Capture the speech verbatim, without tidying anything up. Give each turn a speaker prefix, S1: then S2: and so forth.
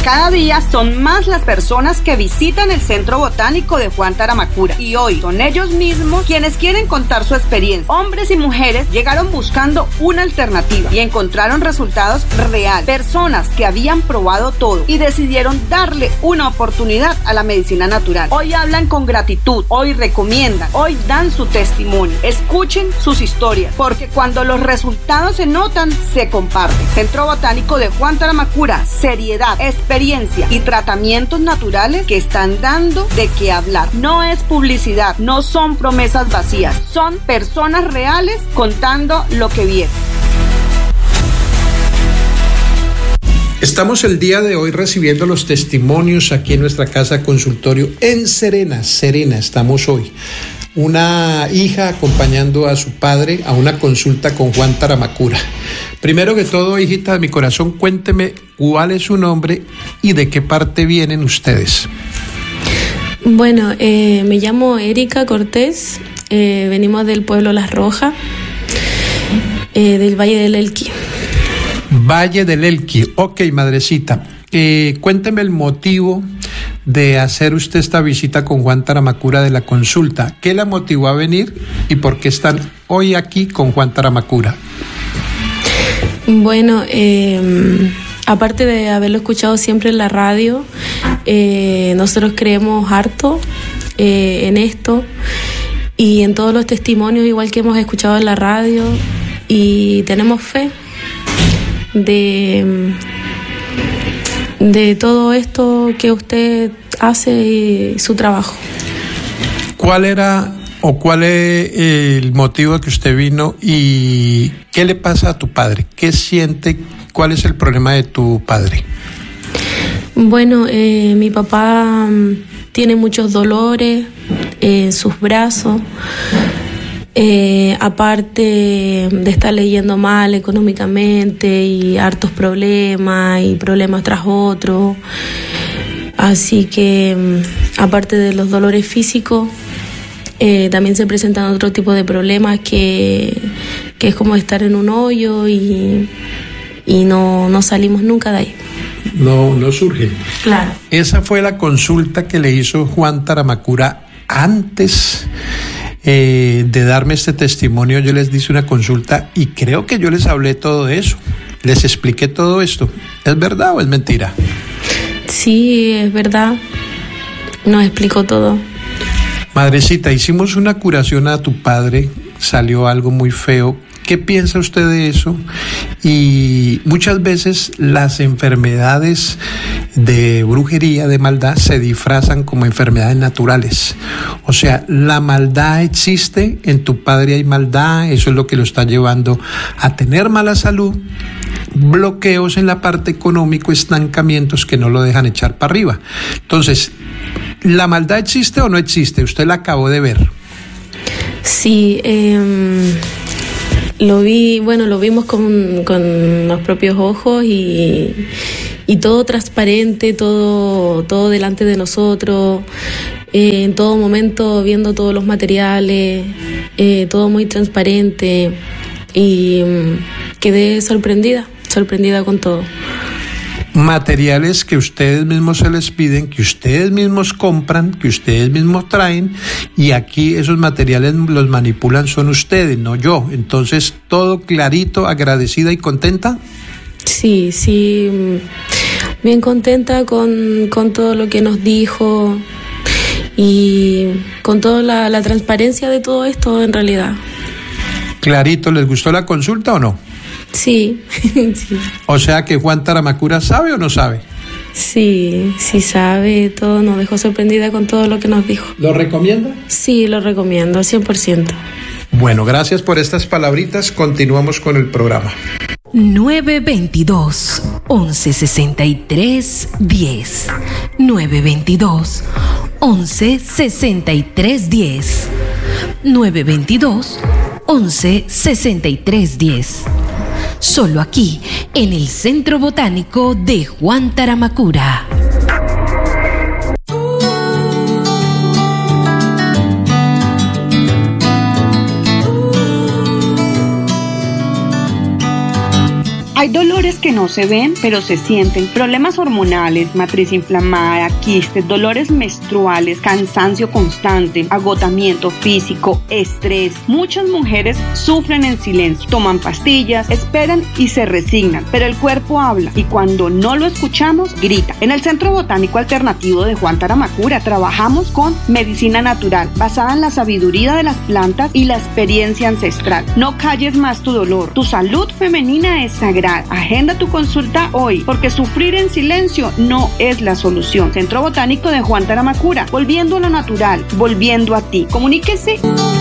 S1: Cada día son más las personas que visitan el Centro Botánico de Juan Taramacura y hoy son ellos mismos quienes quieren contar su experiencia. Hombres y mujeres llegaron buscando una alternativa y encontraron resultados reales. Personas que habían probado todo y decidieron darle una oportunidad a la medicina natural. Hoy hablan con gratitud, hoy recomiendan, hoy dan su testimonio. Escuchen sus historias, porque cuando los resultados se notan, se comparten. Centro Botánico de Juan Taramacura, seriedad, experiencia y tratamientos naturales que están dando de qué hablar. No es publicidad, no son promesas vacías, son personas reales contando lo que vieron.
S2: Estamos el día de hoy recibiendo los testimonios aquí en nuestra casa consultorio en Serena, Serena estamos hoy. Una hija acompañando a su padre a una consulta con Juan Taramacura. Primero que todo, hijita de mi corazón, cuénteme cuál es su nombre y de qué parte vienen ustedes.
S3: Bueno, eh, me llamo Erika Cortés, eh, venimos del pueblo Las Rojas, eh, del Valle del Elqui.
S2: Valle del Elqui, ok, madrecita. Eh, cuénteme el motivo de hacer usted esta visita con Juan Taramacura de la consulta. ¿Qué la motivó a venir y por qué están hoy aquí con Juan Taramacura?
S3: Bueno, eh, aparte de haberlo escuchado siempre en la radio, eh, nosotros creemos harto eh, en esto y en todos los testimonios, igual que hemos escuchado en la radio, y tenemos fe de... de todo esto que usted hace y su trabajo.
S2: ¿Cuál era o cuál es el motivo de que usted vino y qué le pasa a tu padre? ¿Qué siente? ¿Cuál es el problema de tu padre?
S3: Bueno, eh, mi papá um, tiene muchos dolores eh, en sus brazos. Eh, aparte de estar leyendo mal económicamente y hartos problemas y problemas tras otros, así que aparte de los dolores físicos, eh, también se presentan otro tipo de problemas que, que es como estar en un hoyo y, y no, no salimos nunca de ahí.
S2: No, no surge.
S3: Claro.
S2: Esa fue la consulta que le hizo Juan Taramacura antes Eh, de darme este testimonio. Yo les hice una consulta y creo que yo les hablé todo eso, les expliqué todo esto. ¿Es verdad o es mentira?
S3: Sí, es verdad, nos explicó todo.
S2: Madrecita, hicimos una curación a tu padre, salió algo muy feo. ¿Qué piensa usted de eso? Y muchas veces las enfermedades de brujería, de maldad, se disfrazan como enfermedades naturales. O sea, la maldad existe, en tu padre hay maldad, eso es lo que lo está llevando a tener mala salud, bloqueos en la parte económica, estancamientos que no lo dejan echar para arriba. Entonces, ¿la maldad existe o no existe? Usted la acabó de ver.
S3: Sí, eh... Lo vi, bueno, lo vimos con, con los propios ojos y, y todo transparente, todo, todo delante de nosotros, eh, en todo momento viendo todos los materiales, eh, todo muy transparente y um, quedé sorprendida, sorprendida con todo.
S2: Materiales que ustedes mismos se les piden, que ustedes mismos compran, que ustedes mismos traen, y aquí esos materiales los manipulan son ustedes, no yo. Entonces, todo clarito, agradecida y contenta.
S3: Sí, sí, bien contenta con, con todo lo que nos dijo y con toda la, la transparencia de todo esto en realidad.
S2: Clarito, ¿les gustó la consulta o no?
S3: Sí, sí.
S2: O sea que Juan Taramacura sabe o no sabe.
S3: Sí, sí sabe todo, nos dejó sorprendida con todo lo que nos dijo.
S2: ¿Lo recomienda?
S3: Sí, lo recomiendo, cien por ciento.
S2: Bueno, gracias por estas palabritas, continuamos con el programa.
S4: nueve veintidós, once sesenta y tres, diez. nueve veintidós, once sesenta y tres, diez. nueve veintidós, once sesenta y tres, diez. Solo aquí, en el Centro Botánico de Juan Taramacura.
S1: Hay dolores que no se ven, pero se sienten. Problemas hormonales, matriz inflamada, quistes, dolores menstruales, cansancio constante, agotamiento físico, estrés. Muchas mujeres sufren en silencio, toman pastillas, esperan y se resignan, pero el cuerpo habla y cuando no lo escuchamos, grita. En el Centro Botánico Alternativo de Juan Taramacura trabajamos con medicina natural, basada en la sabiduría de las plantas y la experiencia ancestral. No calles más tu dolor. Tu salud femenina es sagrada. Agenda tu consulta hoy, porque sufrir en silencio no es la solución. Centro Botánico de Juan Taramacura, volviendo a lo natural, volviendo a ti. Comuníquese